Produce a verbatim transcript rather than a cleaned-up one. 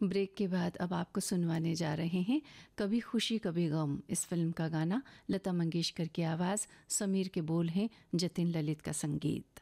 Break के बाद अब आपको सुनवाने जा रहे हैं कभी खुशी कभी गम इस फिल्म का गाना, लता मंगेशकर की आवाज़, समीर के बोल हैं, जतिन ललित का संगीत।